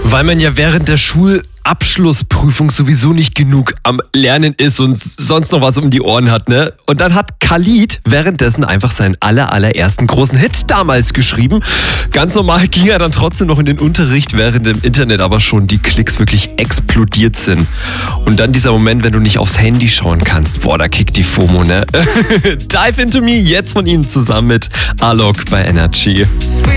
Weil man ja während der Schulabschlussprüfung sowieso nicht genug am Lernen ist und sonst noch was um die Ohren hat, ne? Und dann hat Khalid währenddessen einfach seinen allerersten großen Hit damals geschrieben. Ganz normal ging er dann trotzdem noch in den Unterricht, während im Internet aber schon die Klicks wirklich explodiert sind. Und dann dieser Moment, wenn du nicht aufs Handy schauen kannst. Boah, da kickt die FOMO, ne? Dive Into Me, jetzt von ihm zusammen mit Alok bei Energy.